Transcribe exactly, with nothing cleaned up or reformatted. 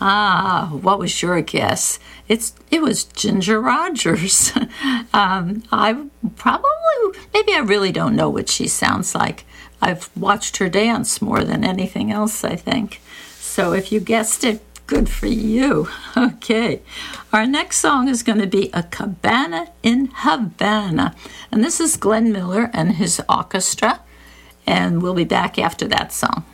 Ah, what was your guess? It's it was Ginger Rogers. um, I probably maybe I really don't know what she sounds like. I've watched her dance more than anything else, I think. So if you guessed it, good for you. Okay. Our next song is going to be A Cabana in Havana. And this is Glenn Miller and his orchestra. And we'll be back after that song.